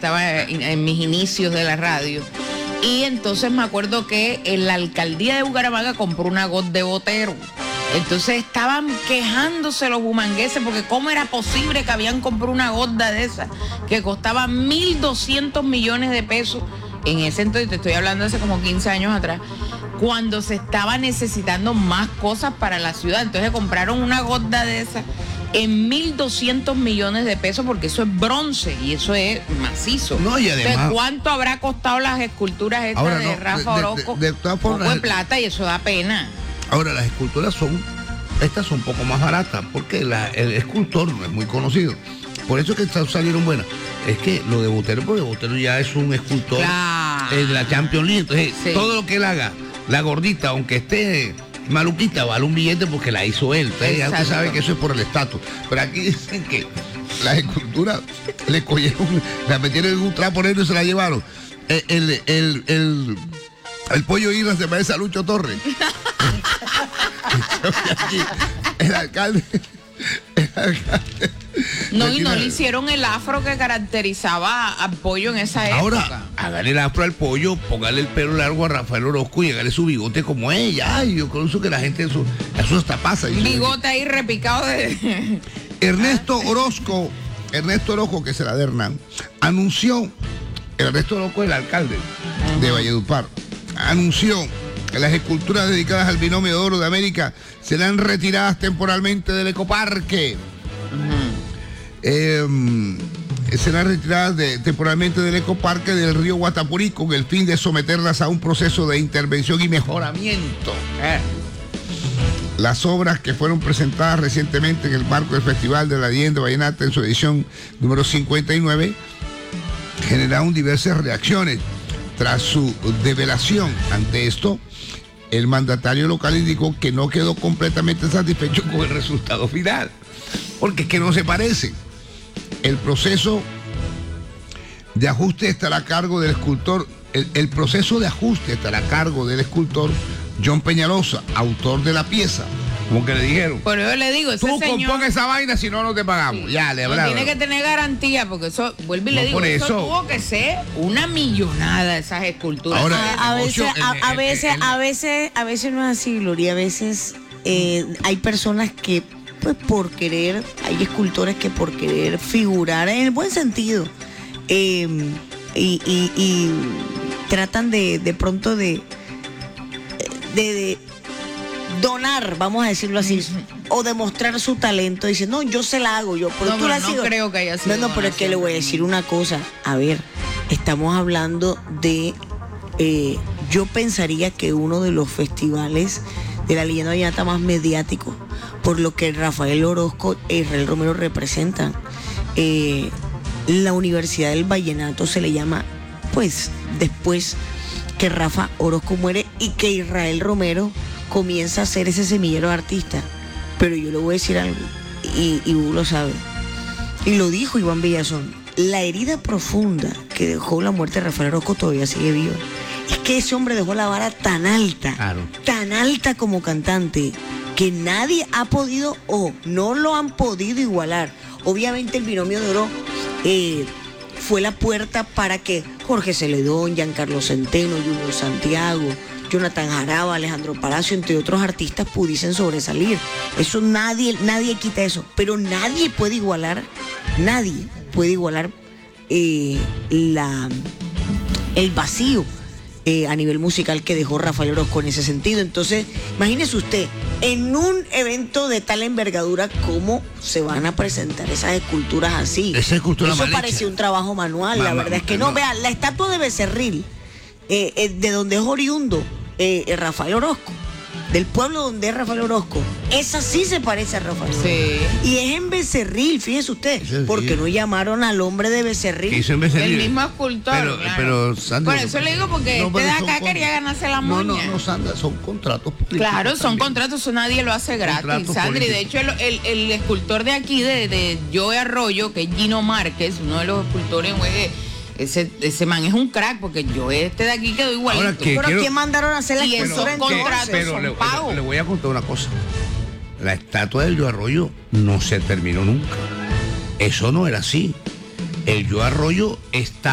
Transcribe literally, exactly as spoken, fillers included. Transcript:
estaba en, en mis inicios de la radio. Y entonces me acuerdo que en la alcaldía de Bucaramanga compró una God de Botero. Entonces estaban quejándose los bumangueses porque cómo era posible que habían comprado una gorda de esas que costaba mil doscientos millones de pesos. En ese entonces, te estoy hablando hace como quince años atrás, cuando se estaba necesitando más cosas para la ciudad. Entonces compraron una gorda de esas en mil doscientos millones de pesos, porque eso es bronce y eso es macizo. No, y además, entonces, ¿cuánto habrá costado las esculturas estas ahora, de no, Rafa de, de, Orozco? De, de todas formas, poco de plata, y eso da pena. Ahora, las esculturas son, estas son un poco más baratas, porque la, el escultor no es muy conocido. Por eso es que estas salieron buenas. Es que lo de Botero, porque Botero ya es un escultor claro. de la Champions League. Entonces, sí. todo lo que él haga, la gordita, aunque esté maluquita, vale un billete porque la hizo él. Entonces, ya usted sabe que eso es por el estatus. Pero aquí dicen que las esculturas le cogieron, la metieron en un trapo negro y se la llevaron. El, el, el, el, el pollo Isla se parece a Lucho Torres. Aquí, el alcalde. El alcalde no, y no le hicieron el afro que caracterizaba al pollo en esa época. Ahora, hágale el afro al pollo, póngale el pelo largo a Rafael Orozco y hágale su bigote como ella. Ay, yo conozco que la gente eso, eso hasta pasa. Bigote ahí repicado de... Ernesto Orozco, Ernesto Orozco, que será de Hernán, anunció, Ernesto Orozco es el alcalde uh-huh. de Valledupar, anunció que las esculturas dedicadas al binomio de oro de América serán retiradas temporalmente del ecoparque. Uh-huh. Eh, serán retiradas de, temporalmente del ecoparque del río Guatapurí con el fin de someterlas a un proceso de intervención y mejoramiento. Eh. Las obras que fueron presentadas recientemente en el marco del Festival de la Leyenda Vallenata en su edición número cincuenta y nueve generaron diversas reacciones. Tras su develación ante esto, el mandatario local indicó que no quedó completamente satisfecho con el resultado final, porque es que no se parece. El proceso de ajuste estará a cargo del escultor, el, el proceso de ajuste estará a cargo del escultor John Peñalosa, autor de la pieza. Como que le dijeron. Pero yo le digo, ese tú señor... compón esa vaina, si no, no te pagamos. Sí. Ya, le hablaba. No tiene que tener garantía, porque eso, vuelve y no le digo, por eso. eso tuvo que ser una millonada esas esculturas. Ahora, a, a veces, a, a veces, a veces, a veces no es así, Gloria. A veces eh, hay personas que, pues, por querer, hay escultores que por querer figurar en el buen sentido, eh, y, y, y tratan de, de pronto de, de, de donar, vamos a decirlo así, o demostrar su talento. Dice, no, yo se la hago yo, pero no, tú la no sigo. creo que haya sido. No, no, pero es que le voy a decir una cosa. A ver, estamos hablando de, eh, yo pensaría que uno de los festivales de la leyenda vallenata más mediáticos, por lo que Rafael Orozco e Israel Romero representan. Eh, la Universidad del Vallenato se le llama, pues, después que Rafa Orozco muere y que Israel Romero comienza a ser ese semillero de artista. Pero yo le voy a decir algo, y, y Hugo lo sabe, y lo dijo Iván Villazón, la herida profunda que dejó la muerte de Rafael Orozco todavía sigue viva. Es que ese hombre dejó la vara tan alta, claro. tan alta como cantante, que nadie ha podido o no lo han podido igualar. Obviamente el binomio de oro eh, fue la puerta para que Jorge Celedón, Giancarlo Centeno, Junior Santiago, Jonathan Jaraba, Alejandro Palacio, entre otros artistas, pudiesen sobresalir. Eso nadie, nadie quita eso, pero nadie puede igualar, nadie puede igualar eh, la, el vacío eh, a nivel musical que dejó Rafael Orozco en ese sentido. Entonces, imagínese usted, en un evento de tal envergadura, ¿cómo se van a presentar esas esculturas así? Esa escultura Eso parecía un trabajo manual, ma, la verdad ma, es que no. no. Vea, la estatua de Becerril, eh, eh, de donde es oriundo eh, Rafael Orozco, del pueblo donde es Rafael Orozco, esa sí se parece a Rafael Orozco. Sí. Y es en Becerril, fíjese usted, sí, porque sí. no llamaron al hombre de Becerril. ¿Qué hizo en Becerril? El mismo escultor. Pero, claro. pero Sandra, por eso le digo, porque no, este de acá quería ganarse la moña. No, no, no, Sandra, son contratos políticos. Claro, son también. contratos, eso nadie lo hace gratis, Sandra. Y de hecho, el, el, el escultor de aquí, de, de Joe Arroyo, que es Gino Márquez, uno de los escultores, güey, ese, ese man es un crack, porque yo este de aquí quedó igualito. Ahora, ¿pero quiero... quién mandaron a hacer la y escultura esos contratos pero son le, pagos? Le, le voy a contar una cosa. La estatua del Joe Arroyo no se terminó nunca. Eso no era así. El Joe Arroyo está